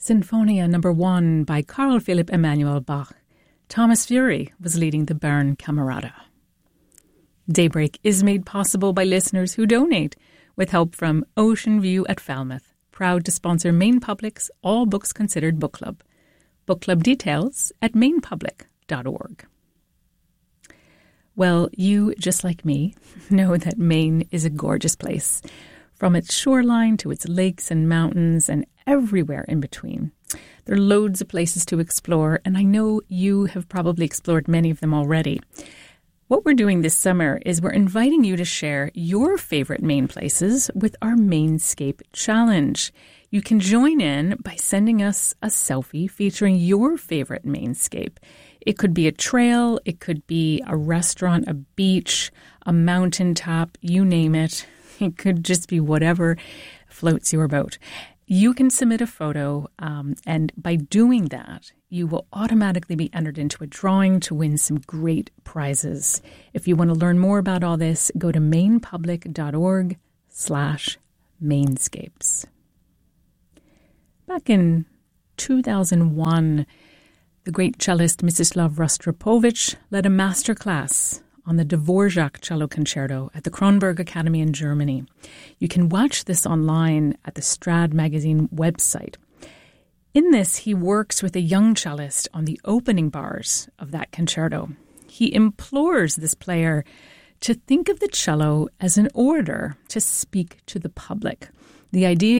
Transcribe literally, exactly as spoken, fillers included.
Sinfonia number one by Carl Philipp Emanuel Bach. Thomas Fury was leading the Bern Camerata. Daybreak is made possible by listeners who donate, with help from Ocean View at Falmouth, proud to sponsor Maine Public's All Books Considered Book Club. Book club details at maine public dot org. Well, you, just like me, know that Maine is a gorgeous place, from its shoreline to its lakes and mountains and everywhere in between. There are loads of places to explore, and I know you have probably explored many of them already. What we're doing this summer is we're inviting you to share your favorite Maine places with our Mainscape Challenge. You can join in by sending us a selfie featuring your favorite Mainscape. It could be a trail, it could be a restaurant, a beach, a mountaintop, you name it. It could just be whatever floats your boat. You can submit a photo, um, and by doing that, you will automatically be entered into a drawing to win some great prizes. If you want to learn more about all this, go to maine public dot org slash mainscapes. Back in two thousand one, the great cellist Mstislav Rostropovich led a master class on the Dvorak Cello Concerto at the Kronberg Academy in Germany. You can watch this online at the Strad magazine website. In this, he works with a young cellist on the opening bars of that concerto. He implores this player to think of the cello as an orator to speak to the public. The idea